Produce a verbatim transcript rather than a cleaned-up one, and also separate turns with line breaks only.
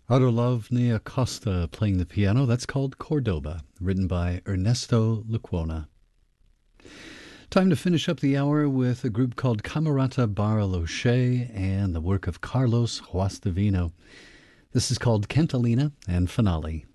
Arolovne Acosta playing the piano. That's called Cordoba, written by Ernesto Lecuona. Time to finish up the hour with a group called Camerata Bariloche and the work of Carlos Guastavino. This is called Cantalina and Finale.